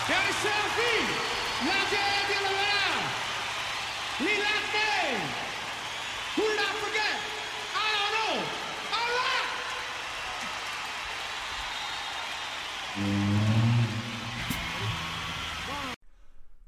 Gary Selfie, la gente la verdad, Lilate, who did I forget? I don't know. All right.